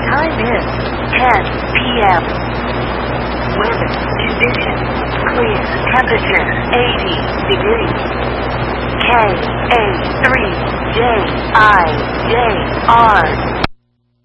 Time is 10 p.m. Weather conditions clear. Temperature 80 degrees. KA3JIJR